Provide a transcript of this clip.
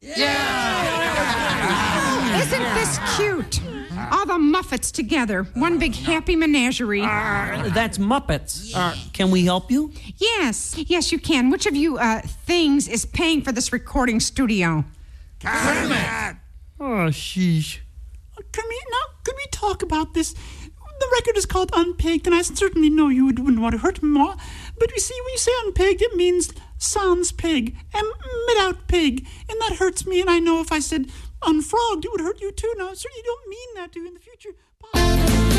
Isn't this cute? All the Muppets together. One big happy menagerie. That's Muppets. Can we help you? Yes, you can. Which of you things is paying for this recording studio? Kermit! Oh, sheesh. Kermit, now, could we talk about this? The record is called Unpegged, and I certainly know you wouldn't want to hurt me more. But you see, when you say unpegged, it means sans pig, and without pig. And that hurts me, and I know if I said unfrogged, it would hurt you too. Now, I certainly don't mean that to you in the future. Bye.